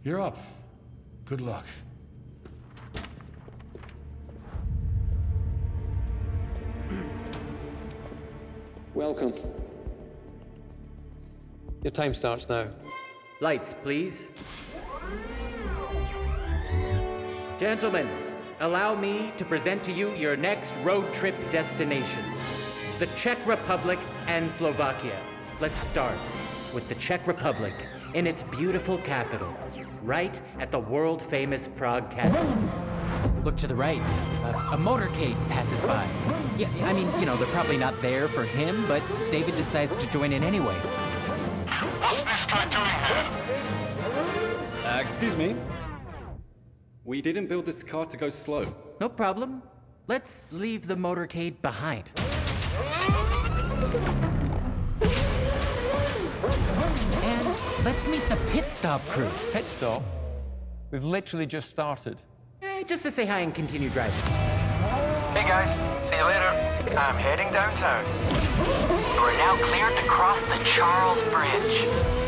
You're up. Good luck. Welcome. Your time starts now. Lights, please. Gentlemen, allow me to present to you your next road trip destination. The Czech Republic and Slovakia. Let's start with the Czech Republic in its beautiful capital, right at the world-famous Prague Castle. Look to the right. A motorcade passes by. Yeah, I mean, you know, they're probably not there for him, but David decides to join in anyway. What's this guy doing here? Excuse me? We didn't build this car to go slow. No problem. Let's leave the motorcade behind. And let's meet the pit stop crew. Pit stop? We've literally just started. Just to say hi and continue driving. Hey guys, see you later. I'm heading downtown. You are now cleared to cross the Charles Bridge.